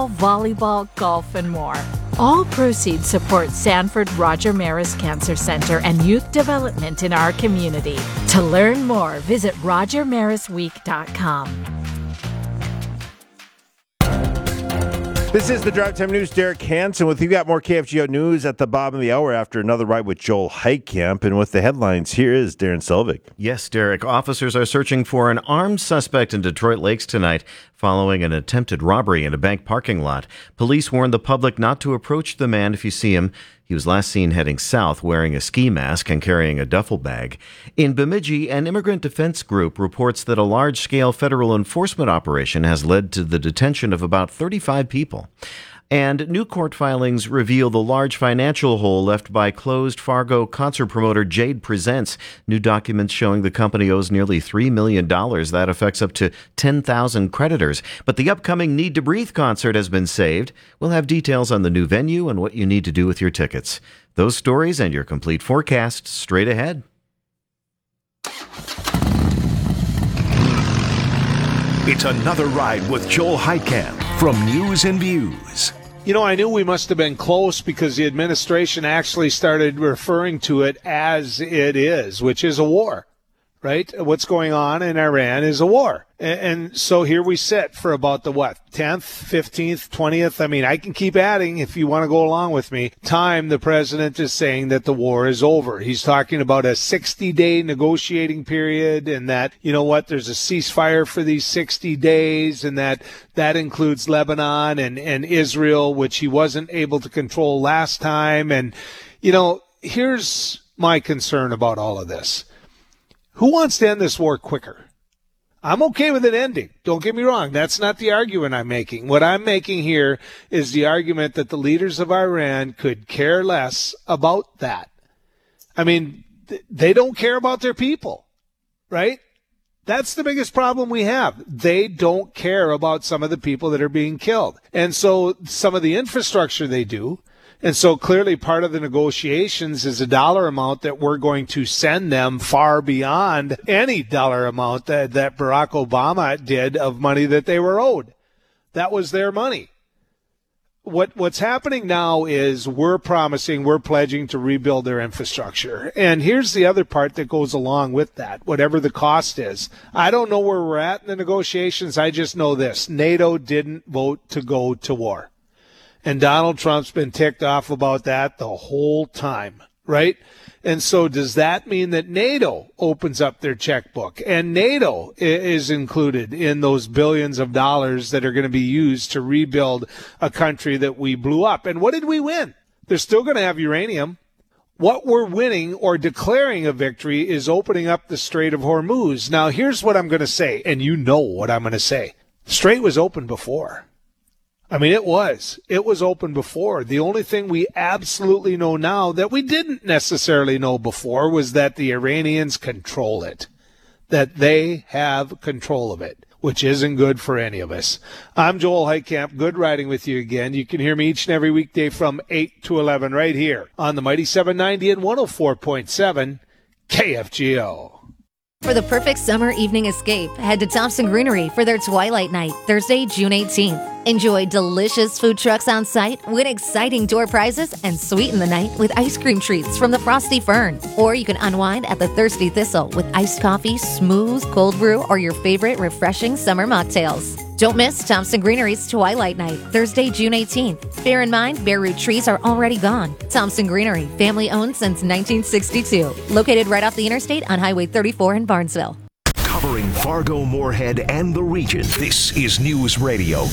volleyball, golf, and more. All proceeds support Sanford Roger Maris Cancer Center and youth development in our community. To learn more, visit rogermarisweek.com. This is the Drive Time News. Derek Hansen with you. Got more KFGO news at the bottom of the hour after another ride with Joel Heitkamp. And with the headlines, here is Darren Selvig. Yes, Derek. Officers are searching for an armed suspect in Detroit Lakes tonight following an attempted robbery in a bank parking lot. Police warned the public not to approach the man if you see him. He was last seen heading south wearing a ski mask and carrying a duffel bag. In Bemidji, an immigrant defense group reports that a large-scale federal enforcement operation has led to the detention of about 35 people. And new court filings reveal the large financial hole left by closed Fargo concert promoter Jade Presents. New documents showing the company owes nearly $3 million. That affects up to 10,000 creditors. But the upcoming Need to Breathe concert has been saved. We'll have details on the new venue and what you need to do with your tickets. Those stories and your complete forecast straight ahead. It's another ride with Joel Heitkamp from News and Views. You know, I knew we must have been close because the administration actually started referring to it as it is, which is a war, right? What's going on in Iran is a war. And so here we sit for about the, 10th, 15th, 20th? I mean, I can keep adding if you want to go along with me. Time the president is saying that the war is over. He's talking about a 60-day negotiating period and that, you know what, there's a ceasefire for these 60 days and that includes Lebanon and Israel, which he wasn't able to control last time. And, you know, here's my concern about all of this. Who wants to end this war quicker? I'm okay with it ending. Don't get me wrong. That's not the argument I'm making. What I'm making here is the argument that the leaders of Iran could care less about that. I mean, they don't care about their people, right? That's the biggest problem we have. They don't care about some of the people that are being killed. And so some of the infrastructure they do. And so clearly part of the negotiations is a dollar amount that we're going to send them far beyond any dollar amount that Barack Obama did of money that they were owed. That was their money. What's happening now is we're pledging to rebuild their infrastructure. And here's the other part that goes along with that, whatever the cost is. I don't know where we're at in the negotiations. I just know this. NATO didn't vote to go to war. And Donald Trump's been ticked off about that the whole time, right? And so does that mean that NATO opens up their checkbook and NATO is included in those billions of dollars that are going to be used to rebuild a country that we blew up? And what did we win? They're still going to have uranium. What we're winning or declaring a victory is opening up the Strait of Hormuz. Now, here's what I'm going to say, and you know what I'm going to say. The Strait was open before. I mean, it was open before. The only thing we absolutely know now that we didn't necessarily know before was that the Iranians control it, that they have control of it, which isn't good for any of us. I'm Joel Heitkamp. Good riding with you again. You can hear me each and every weekday from 8 to 11 right here on the Mighty 790 and 104.7 KFGO. For the perfect summer evening escape, head to Thompson Greenery for their Twilight Night, Thursday, June 18th. Enjoy delicious food trucks on site, win exciting door prizes, and sweeten the night with ice cream treats from the Frosty Fern. Or you can unwind at the Thirsty Thistle with iced coffee, smooth cold brew, or your favorite refreshing summer mocktails. Don't miss Thompson Greenery's Twilight Night, Thursday, June 18th. Bear in mind, bare root trees are already gone. Thompson Greenery, family owned since 1962. Located right off the interstate on Highway 34 in Barnesville. Covering Fargo, Moorhead, and the region, this is News Radio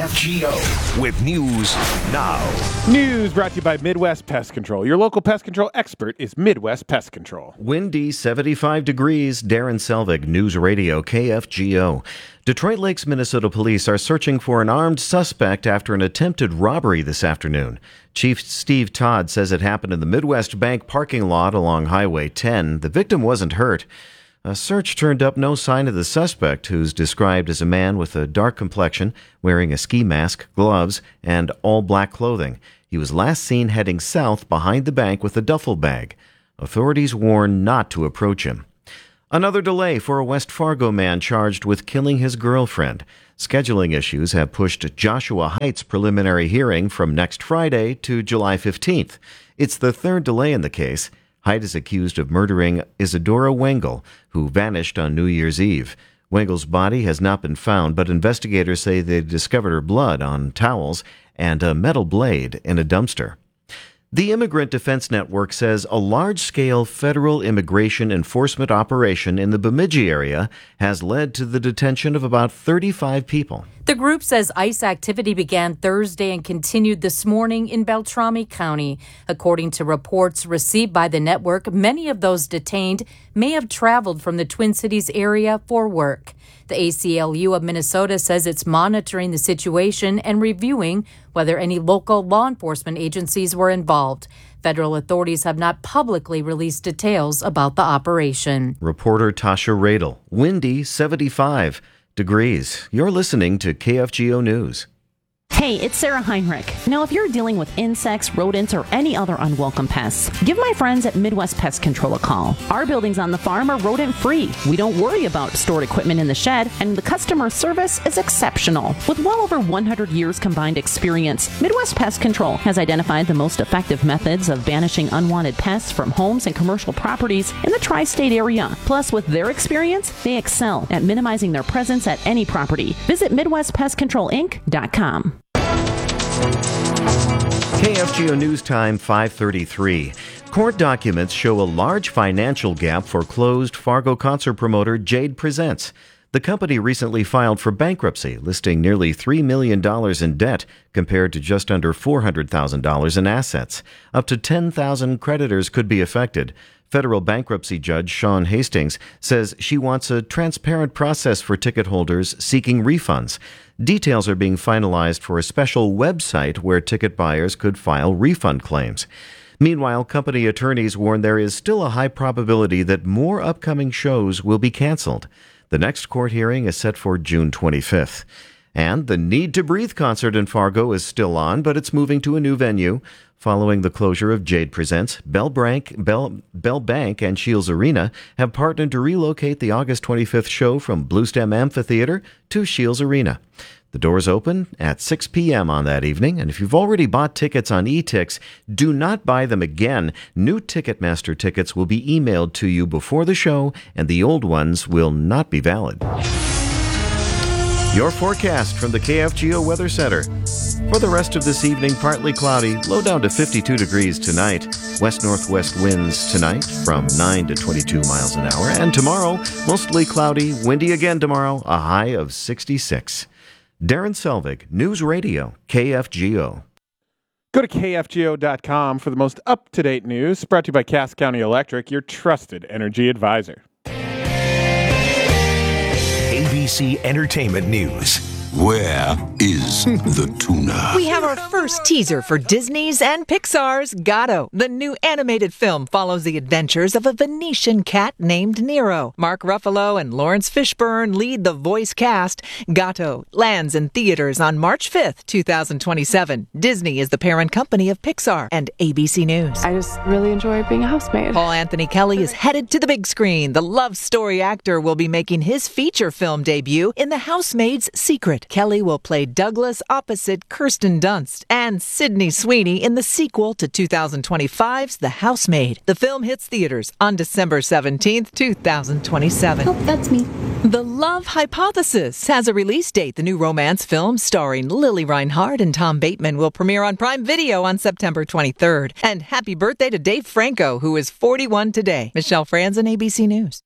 KFGO with News Now. News brought to you by Midwest Pest Control. Your local pest control expert is Midwest Pest Control. Windy, 75 degrees. Darren Selvig, News Radio KFGO. Detroit Lakes, Minnesota police are searching for an armed suspect after an attempted robbery this afternoon. Chief Steve Todd says it happened in the Midwest Bank parking lot along Highway 10. The victim wasn't hurt. A search turned up no sign of the suspect, who's described as a man with a dark complexion, wearing a ski mask, gloves, and all-black clothing. He was last seen heading south behind the bank with a duffel bag. Authorities warn not to approach him. Another delay for a West Fargo man charged with killing his girlfriend. Scheduling issues have pushed Joshua Heights' preliminary hearing from next Friday to July 15th. It's the third delay in the case. Height is accused of murdering Isadora Wengel, who vanished on New Year's Eve. Wengel's body has not been found, but investigators say they discovered her blood on towels and a metal blade in a dumpster. The Immigrant Defense Network says a large-scale federal immigration enforcement operation in the Bemidji area has led to the detention of about 35 people. The group says ICE activity began Thursday and continued this morning in Beltrami County. According to reports received by the network, many of those detained may have traveled from the Twin Cities area for work. The ACLU of Minnesota says it's monitoring the situation and reviewing whether any local law enforcement agencies were involved. Federal authorities have not publicly released details about the operation. Reporter Tasha Radel, windy 75 degrees. You're listening to KFGO News. Hey, it's Sarah Heinrich. Now, if you're dealing with insects, rodents, or any other unwelcome pests, give my friends at Midwest Pest Control a call. Our buildings on the farm are rodent-free. We don't worry about stored equipment in the shed, and the customer service is exceptional. With well over 100 years combined experience, Midwest Pest Control has identified the most effective methods of banishing unwanted pests from homes and commercial properties in the tri-state area. Plus, with their experience, they excel at minimizing their presence at any property. Visit MidwestPestControlInc.com. KFGO News Time 5:33. Court documents show a large financial gap for closed Fargo concert promoter Jade Presents. The company recently filed for bankruptcy, listing nearly $3 million in debt compared to just under $400,000 in assets. Up to 10,000 creditors could be affected. Federal bankruptcy judge Sean Hastings says she wants a transparent process for ticket holders seeking refunds. Details are being finalized for a special website where ticket buyers could file refund claims. Meanwhile, company attorneys warn there is still a high probability that more upcoming shows will be canceled. The next court hearing is set for June 25th. And the Need to Breathe concert in Fargo is still on, but it's moving to a new venue. Following the closure of Jade Presents, Bell Bank and Shields Arena have partnered to relocate the August 25th show from Bluestem Amphitheater to Shields Arena. The doors open at 6 p.m. on that evening, and if you've already bought tickets on eTix, do not buy them again. New Ticketmaster tickets will be emailed to you before the show, and the old ones will not be valid. Your forecast from the KFGO Weather Center. For the rest of this evening, partly cloudy, low down to 52 degrees tonight. West-northwest winds tonight from 9 to 22 miles an hour. And tomorrow, mostly cloudy, windy again tomorrow, a high of 66. Darren Selvig, News Radio, KFGO. Go to KFGO.com for the most up-to-date news. Brought to you by Cass County Electric, your trusted energy advisor. ABC Entertainment News. Where is the tuna? We have our first teaser for Disney's and Pixar's Gato. The new animated film follows the adventures of a Venetian cat named Nero. Mark Ruffalo and Lawrence Fishburne lead the voice cast. Gato lands in theaters on March 5th, 2027. Disney is the parent company of Pixar and ABC News. I just really enjoy being a housemaid. Paul Anthony Kelly is headed to the big screen. The love story actor will be making his feature film debut in The Housemaid's Secret. Kelly will play Douglas opposite Kirsten Dunst and Sydney Sweeney in the sequel to 2025's The Housemaid. The film hits theaters on December 17th, 2027. Oh, that's me. The Love Hypothesis has a release date. The new romance film starring Lily Reinhardt and Tom Bateman will premiere on Prime Video on September 23rd. And happy birthday to Dave Franco, who is 41 today. Michelle Franzen, ABC News.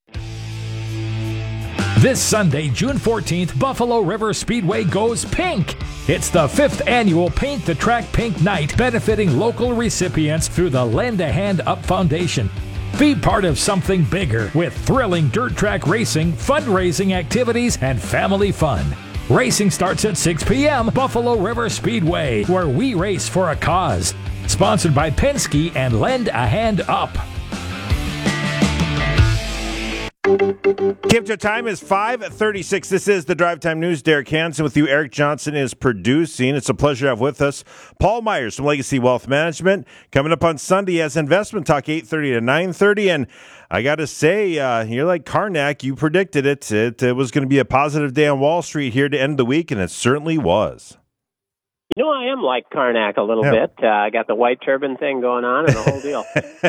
This Sunday, June 14th, Buffalo River Speedway goes pink. It's the 5th annual Paint the Track Pink Night, benefiting local recipients through the Lend a Hand Up Foundation. Be part of something bigger with thrilling dirt track racing, fundraising activities, and family fun. Racing starts at 6 p.m. Buffalo River Speedway, where we race for a cause. Sponsored by Penske and Lend a Hand Up. KFGO time is 5:36. This is the Drive Time News. Derek Hansen with you. Eric Johnson is producing. It's a pleasure to have with us Paul Myers from Legacy Wealth Management. Coming up on Sunday as Investment Talk, 8:30 to 9:30. And I got to say, you're like Karnak. You predicted it. It was going to be a positive day on Wall Street here to end the week, and it certainly was. You know, I am like Karnak a little bit. I got the white turban thing going on and the whole deal.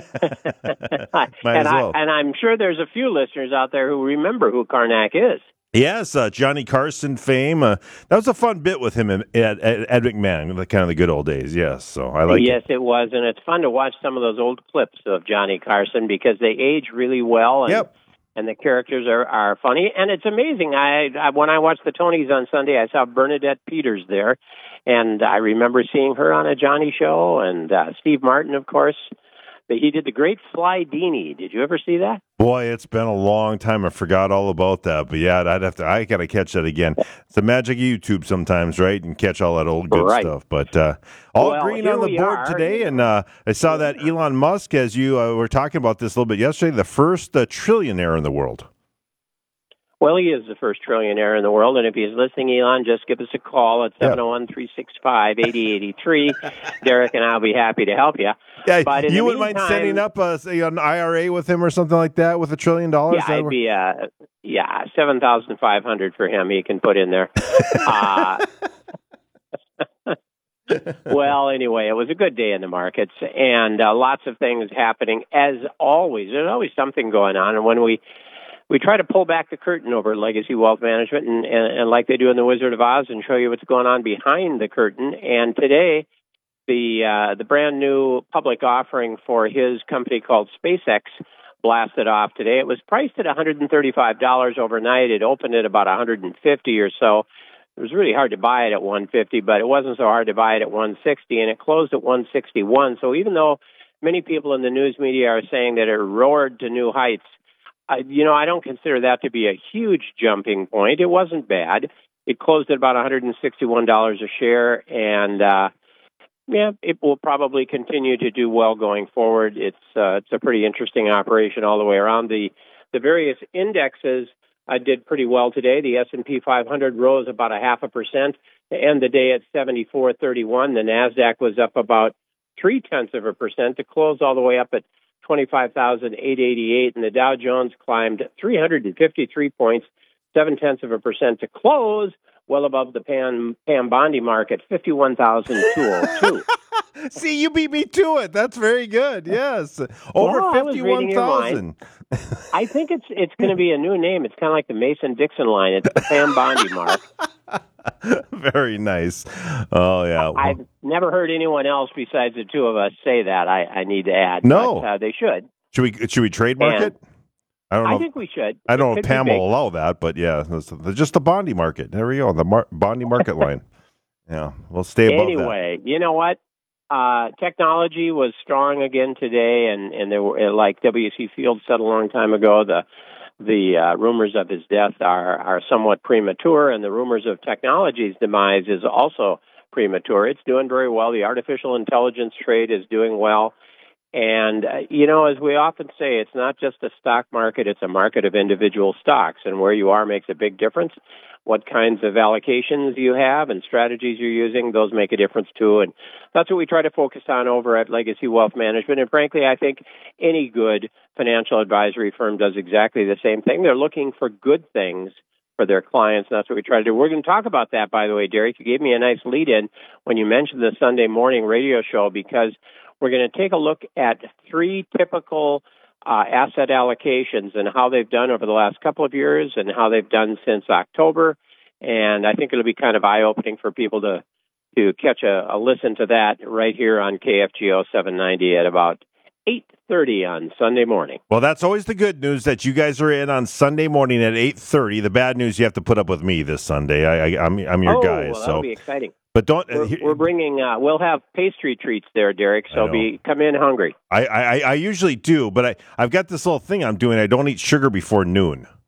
And I'm sure there's a few listeners out there who remember who Karnak is. Yes, Johnny Carson fame. That was a fun bit with him at Ed McMahon, kind of the good old days. Yes, so I like it. Yes, it was, and it's fun to watch some of those old clips of Johnny Carson because they age really well. And, and the characters are funny, and it's amazing. I when I watched the Tonys on Sunday, I saw Bernadette Peters there, and I remember seeing her on a Johnny show, and Steve Martin, of course. He did the Great Fly Dini. Did you ever see that? Boy, it's been a long time. I forgot all about that. But yeah, I got to catch that again. It's the magic of YouTube sometimes, right? And catch all that old good stuff. But all green on the board today. And I saw that Elon Musk, as you were talking about this a little bit yesterday, the first trillionaire in the world. Well, he is the first trillionaire in the world, and if he's listening, Elon, just give us a call at 701-365-8083. Derek and I'll be happy to help you. Yeah, but you wouldn't mind setting up an IRA with him or something like that with $1 trillion? Yeah, I'd be $7,500 for him. He can put in there. Well, anyway, it was a good day in the markets, and lots of things happening as always. There's always something going on, and when we try to pull back the curtain over Legacy Wealth Management and like they do in The Wizard of Oz and show you what's going on behind the curtain. And today, the brand new public offering for his company called SpaceX blasted off today. It was priced at $135 overnight. It opened at about $150 or so. It was really hard to buy it at $150, but it wasn't so hard to buy it at $160, and it closed at $161. So even though many people in the news media are saying that it roared to new heights, I don't consider that to be a huge jumping point. It wasn't bad. It closed at about $161 a share, and it will probably continue to do well going forward. It's a pretty interesting operation all the way around. The various indexes did pretty well today. The S&P 500 rose about 0.5% to end the day at 74.31. The Nasdaq was up about 0.3% to close all the way up at 25,888, and the Dow Jones climbed 353 points, 0.7% to close, well above the Pam Bondi market, 51,202. See, you beat me to it. That's very good. Yes, over 51,000. I think it's going to be a new name. It's kind of like the Mason-Dixon line. It's the Pam Bondi mark. Very nice. Oh, yeah. I've never heard anyone else besides the two of us say that. I need to add. No, but, they should. Should we trademark it? I think we should. I don't know if Pam will allow that, but yeah, just the Bondi market. There we go, the Bondi market line. Yeah, we'll stay above that. Anyway, you know what? Technology was strong again today, and there were, like W.C. Fields said a long time ago, the rumors of his death are somewhat premature, and the rumors of technology's demise is also premature. It's doing very well. The artificial intelligence trade is doing well. And, as we often say, it's not just a stock market, it's a market of individual stocks. And where you are makes a big difference. What kinds of allocations you have and strategies you're using, those make a difference too. And that's what we try to focus on over at Legacy Wealth Management. And frankly, I think any good financial advisory firm does exactly the same thing. They're looking for good things for their clients, and that's what we try to do. We're going to talk about that, by the way, Derek. You gave me a nice lead-in when you mentioned the Sunday morning radio show, because we're going to take a look at three typical asset allocations and how they've done over the last couple of years and how they've done since October. And I think it'll be kind of eye-opening for people to catch a listen to that right here on KFGO 790 at about 8:30 on Sunday morning. Well, that's always the good news, that you guys are in on Sunday morning at 8:30. The bad news, you have to put up with me this Sunday. I'm your guy. Well, that'll be exciting. But we're bringing. We'll have pastry treats there, Derek. So come in hungry. I usually do, but I've got this little thing I'm doing. I don't eat sugar before noon.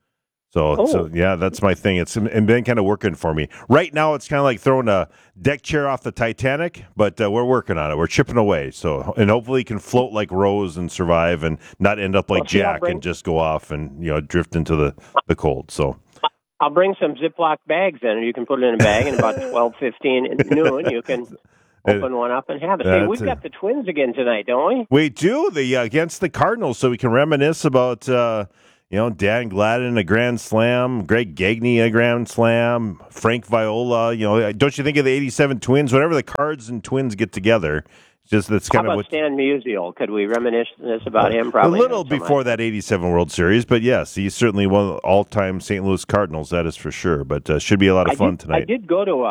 So yeah, that's my thing. It's been kind of working for me. Right now, it's kind of like throwing a deck chair off the Titanic, but we're working on it. We're chipping away. And hopefully, can float like Rose and survive, and not end up like Jack and just go off and drift into the cold. So I'll bring some Ziploc bags in, and you can put it in a bag. And about 12:15 noon, you can open one up and have it. Hey, we've got the Twins again tonight, don't we? We do against the Cardinals, so we can reminisce about. Dan Gladden, a grand slam, Greg Gagne, a grand slam, Frank Viola. Don't you think of the 87 Twins? Whenever the Cards and Twins get together, that's kind How of about what. Stan Musial? Could we reminisce about him? Probably a little before that 87 World Series, but yes, he's certainly one of the all-time St. Louis Cardinals. That is for sure. But should be a lot of fun tonight. I did go to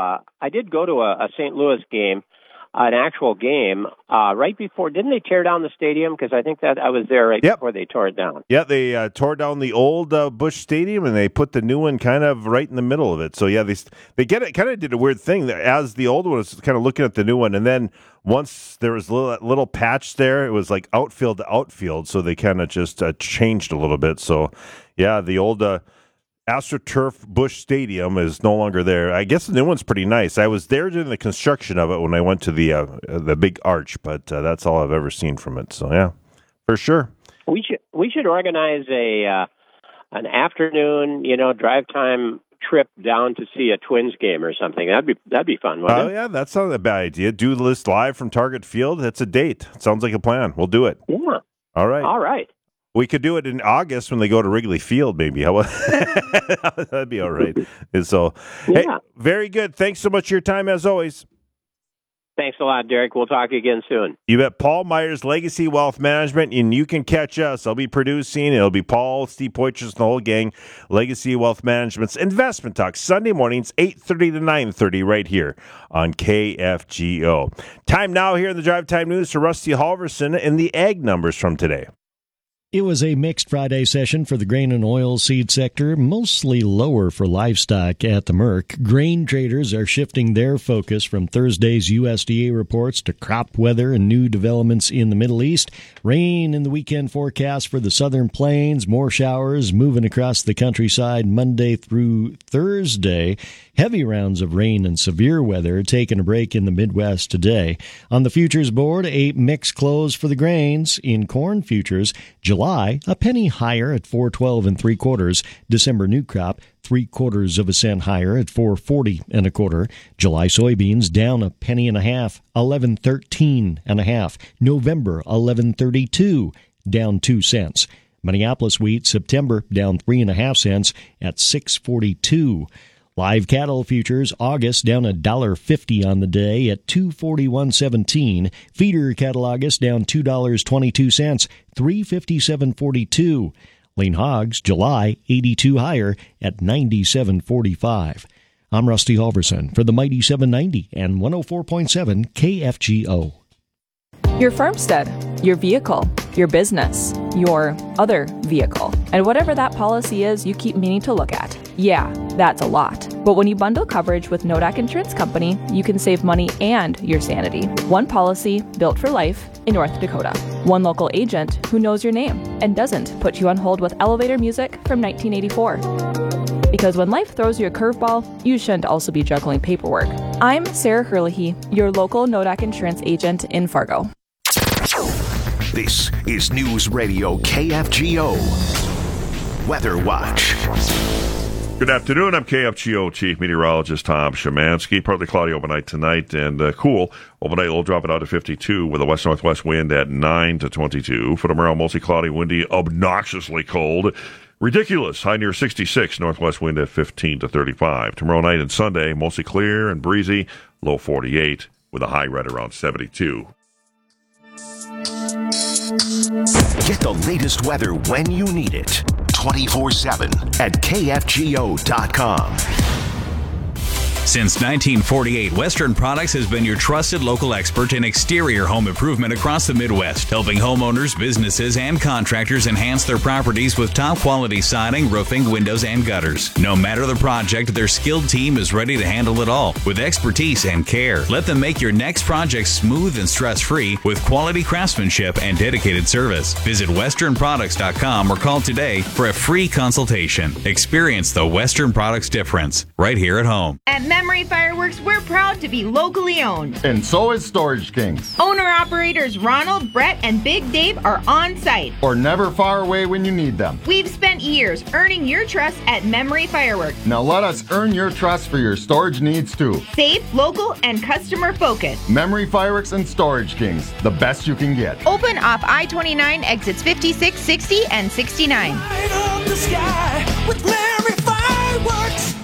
a St. Louis game. An actual game right before. Didn't they tear down the stadium? Because I think that I was there before they tore it down. Yeah, they tore down the old Busch Stadium and they put the new one kind of right in the middle of it. So yeah, they kind of did a weird thing as the old one was kind of looking at the new one, and then once there was a little patch there, it was like outfield to outfield. So they kind of just changed a little bit. So yeah, the old. AstroTurf Busch Stadium is no longer there. I guess the new one's pretty nice. I was there during the construction of it when I went to the big arch, but that's all I've ever seen from it. So yeah, for sure. We should organize an afternoon, drive time trip down to see a Twins game or something. That'd be fun, wouldn't it? Oh yeah, that's not a bad idea. Do this live from Target Field. That's a date. Sounds like a plan. We'll do it. Yeah. All right. All right. We could do it in August when they go to Wrigley Field, maybe. That'd be all right. And so, Hey, very good. Thanks so much for your time, as always. Thanks a lot, Derek. We'll talk again soon. You bet. Paul Myers, Legacy Wealth Management, and you can catch us. I'll be producing. It'll be Paul, Steve Poitras, and the whole gang. Legacy Wealth Management's Investment Talk, Sunday mornings, 8:30 to 9:30, right here on KFGO. Time now here in the Drive Time News for Rusty Halverson and the ag numbers from today. It was a mixed Friday session for the grain and oilseed sector, mostly lower for livestock at the Merc. Grain traders are shifting their focus from Thursday's USDA reports to crop weather and new developments in the Middle East. Rain in the weekend forecast for the southern plains, more showers moving across the countryside Monday through Thursday. Heavy rounds of rain and severe weather taking a break in the Midwest today. On the futures board, a mixed close for the grains. In corn futures, July, a penny higher at 4.12 3/4. December new crop, 3/4 cent higher at 4.40 1/4. July soybeans down a penny and a half, 11.13 1/2. November 11.32, down 2 cents. Minneapolis wheat September down 3.5 cents at 6.42. Live cattle futures, August down $1.50 on the day at $241.17. Feeder cattle August down $2.22, $357.42. Lean hogs, July 82 higher at $97.45. I'm Rusty Halverson for the Mighty 790 and 104.7 KFGO. Your farmstead, your vehicle, your business, your other vehicle. And whatever that policy is, you keep meaning to look at. Yeah, that's a lot. But when you bundle coverage with Nodak Insurance Company, you can save money and your sanity. One policy built for life in North Dakota. One local agent who knows your name and doesn't put you on hold with elevator music from 1984. Because when life throws you a curveball, you shouldn't also be juggling paperwork. I'm Sarah Herlihy, your local Nodak Insurance agent in Fargo. This is News Radio KFGO Weather Watch. Good afternoon. I'm KFGO Chief Meteorologist Tom Szymanski. Partly cloudy overnight tonight and cool. Overnight, we'll drop it out to 52 with a west-northwest wind at 9 to 22. For tomorrow, mostly cloudy, windy, obnoxiously cold. Ridiculous. High near 66. Northwest wind at 15 to 35. Tomorrow night and Sunday, mostly clear and breezy. Low 48 with a high right around 72. Get the latest weather when you need it. 24/7 at KFGO.com. Since 1948, Western Products has been your trusted local expert in exterior home improvement across the Midwest, helping homeowners, businesses, and contractors enhance their properties with top-quality siding, roofing, windows, and gutters. No matter the project, their skilled team is ready to handle it all with expertise and care. Let them make your next project smooth and stress-free with quality craftsmanship and dedicated service. Visit westernproducts.com or call today for a free consultation. Experience the Western Products difference right here at home. At Memory Fireworks, we're proud to be locally owned. And so is Storage Kings. Owner-operators Ronald, Brett, and Big Dave are on site. Or never far away when you need them. We've spent years earning your trust at Memory Fireworks. Now let us earn your trust for your storage needs too. Safe, local, and customer focused. Memory Fireworks and Storage Kings, the best you can get. Open off I-29 exits 56, 60, and 69. Light up the sky with Memory Fireworks.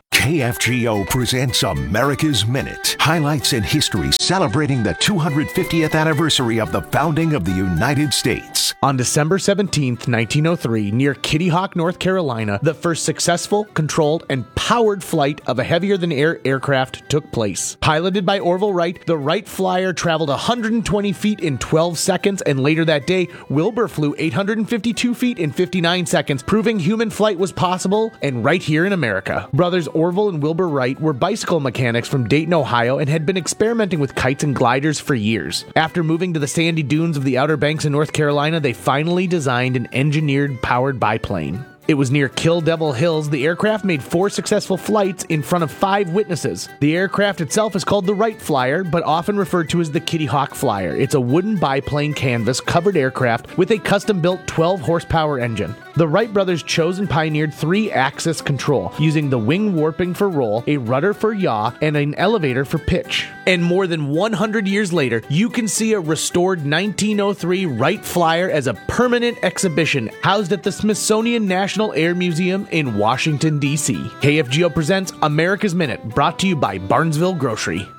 KFGO presents America's Minute. Highlights in history celebrating the 250th anniversary of the founding of the United States. On December 17th, 1903, near Kitty Hawk, North Carolina, the first successful, controlled, and powered flight of a heavier-than-air aircraft took place. Piloted by Orville Wright, the Wright Flyer traveled 120 feet in 12 seconds, and later that day, Wilbur flew 852 feet in 59 seconds, proving human flight was possible, and right here in America. Brothers Orville and Wilbur Wright were bicycle mechanics from Dayton, Ohio, and had been experimenting with kites and gliders for years. After moving to the sandy dunes of the Outer Banks in North Carolina, they finally designed an engineered powered biplane. It was near Kill Devil Hills. The aircraft made 4 successful flights in front of 5 witnesses. The aircraft itself is called the Wright Flyer, but often referred to as the Kitty Hawk Flyer. It's a wooden biplane canvas covered aircraft with a custom-built 12-horsepower engine. The Wright brothers chose and pioneered 3-axis control, using the wing warping for roll, a rudder for yaw, and an elevator for pitch. And more than 100 years later, you can see a restored 1903 Wright Flyer as a permanent exhibition housed at the Smithsonian National Air Museum in Washington, D.C. KFGO presents America's Minute, brought to you by Barnesville Grocery.